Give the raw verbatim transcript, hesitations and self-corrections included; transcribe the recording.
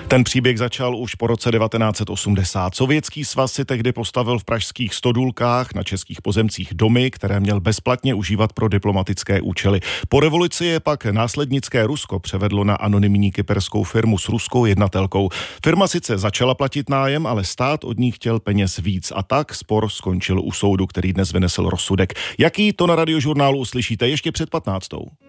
Ten příběh začal už po roce devatenáct set osmdesát. Sovětský svaz si tehdy postavil v pražských Stodůlkách na českých pozemcích domy, které měl bezplatně užívat pro diplomatické účely. Po revoluci je pak následnické Rusko převedlo na anonymní kyperskou firmu s ruskou jednatelkou. Firma sice začala platit nájem, ale stát od ní chtěl peněz víc a tak spor skončil u soudu, který dnes vynesl rozsudek. Jaký, to na Radiožurnálu uslyšíte ještě před patnáctou.